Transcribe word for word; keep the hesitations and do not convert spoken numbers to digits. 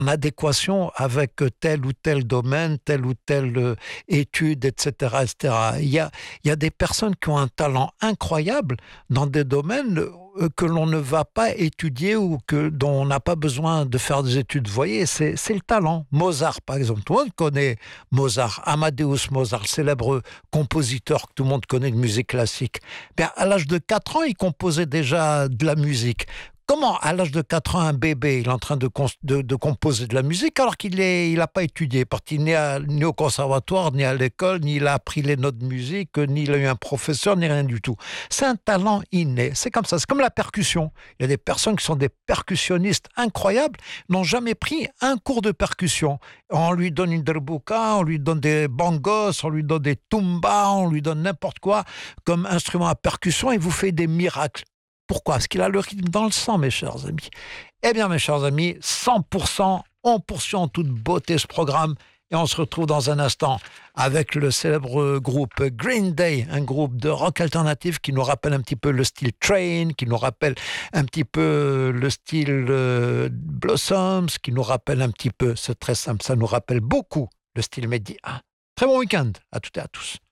adéquation avec tel ou tel domaine, telle ou telle euh, étude, et cetera, et cetera. Il y a, il y a des personnes qui ont un talent incroyable dans des domaines euh, que l'on ne va pas étudier ou que, dont on n'a pas besoin de faire des études. Vous voyez, c'est, c'est le talent. Mozart, par exemple. Tout le monde connaît Mozart, Amadeus Mozart, célèbre compositeur que tout le monde connaît de musique classique. Bien, à l'âge de quatre ans, il composait déjà de la musique. Comment, à l'âge de quatre ans, un bébé, il est en train de, cons- de, de composer de la musique alors qu'il n'a il a pas étudié, parce qu'il n'est à- ni au conservatoire, ni à l'école, ni il a appris les notes de musique, ni il a eu un professeur, ni rien du tout. C'est un talent inné. C'est comme ça. C'est comme la percussion. Il y a des personnes qui sont des percussionnistes incroyables, n'ont jamais pris un cours de percussion. On lui donne une derbuka, on lui donne des bongos, on lui donne des tumbas, on lui donne n'importe quoi comme instrument à percussion et vous fait des miracles. Pourquoi? Parce qu'il a le rythme dans le sang, mes chers amis. Eh bien, mes chers amis, cent pour cent, on poursuit en toute beauté ce programme et on se retrouve dans un instant avec le célèbre groupe Green Day, un groupe de rock alternatif qui nous rappelle un petit peu le style Train, qui nous rappelle un petit peu le style euh, Blossoms, qui nous rappelle un petit peu, c'est très simple, ça nous rappelle beaucoup le style Medea. Très bon week-end à toutes et à tous.